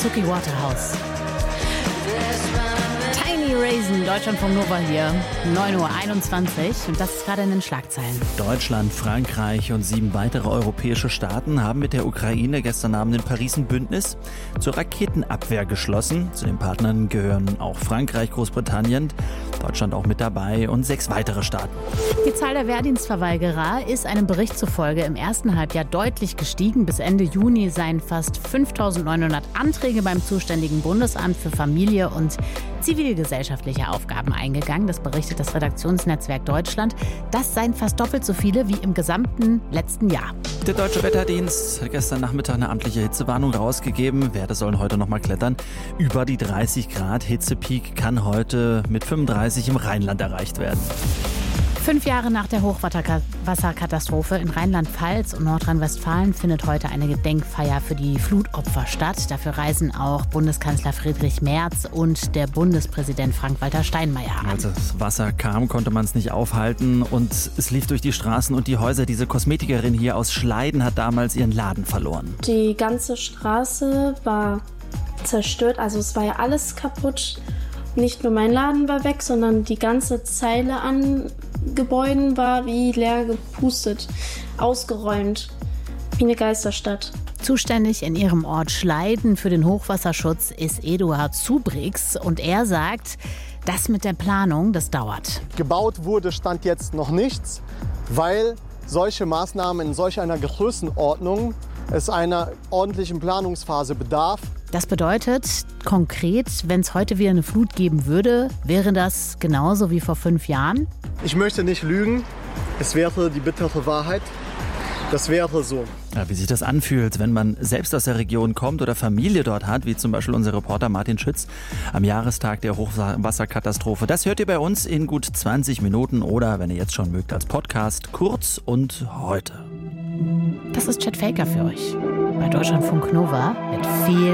Suki Waterhouse. Tiny Raisin, Deutschlandfunk Nova hier, 9:21 Uhr und das ist gerade in den Schlagzeilen. Deutschland, Frankreich und 7 weitere europäische Staaten haben mit der Ukraine gestern Abend in Paris ein Bündnis zur Raketenabwehr geschlossen. Zu den Partnern gehören auch Frankreich, Großbritannien, Deutschland auch mit dabei und 6 weitere Staaten. Die Zahl der Wehrdienstverweigerer ist einem Bericht zufolge im ersten Halbjahr deutlich gestiegen. Bis Ende Juni seien fast 5.900 Anträge beim zuständigen Bundesamt für Familie und zivilgesellschaftliche Aufgaben eingegangen. Das berichtet das Redaktionsnetzwerk Deutschland. Das seien fast doppelt so viele wie im gesamten letzten Jahr. Der Deutsche Wetterdienst hat gestern Nachmittag eine amtliche Hitzewarnung rausgegeben. Werte sollen heute noch mal klettern. Über die 30 Grad. Hitzepeak kann heute mit 35 im Rheinland erreicht werden. 5 Jahre nach der Hochwasserkatastrophe in Rheinland-Pfalz und Nordrhein-Westfalen findet heute eine Gedenkfeier für die Flutopfer statt. Dafür reisen auch Bundeskanzler Friedrich Merz und der Bundespräsident Frank-Walter Steinmeier an. Als das Wasser kam, konnte man es nicht aufhalten und es lief durch die Straßen und die Häuser. Diese Kosmetikerin hier aus Schleiden hat damals ihren Laden verloren. Die ganze Straße war zerstört, also es war ja alles kaputt. Nicht nur mein Laden war weg, sondern die ganze Zeile an Gebäuden war wie leer gepustet, ausgeräumt, wie eine Geisterstadt. Zuständig in ihrem Ort Schleiden für den Hochwasserschutz ist Eduard Zubrix und er sagt, das mit der Planung, das dauert. Gebaut wurde Stand jetzt noch nichts, weil solche Maßnahmen in solch einer Größenordnung es einer ordentlichen Planungsphase bedarf. Das bedeutet konkret, wenn es heute wieder eine Flut geben würde, wäre das genauso wie vor 5 Jahren? Ich möchte nicht lügen, es wäre die bittere Wahrheit. Das wäre so. Ja, wie sich das anfühlt, wenn man selbst aus der Region kommt oder Familie dort hat, wie zum Beispiel unser Reporter Martin Schütz am Jahrestag der Hochwasserkatastrophe. Das hört ihr bei uns in gut 20 Minuten oder, wenn ihr jetzt schon mögt, als Podcast Kurz und heute. Das ist Chet Faker für euch bei Deutschlandfunk Nova mit viel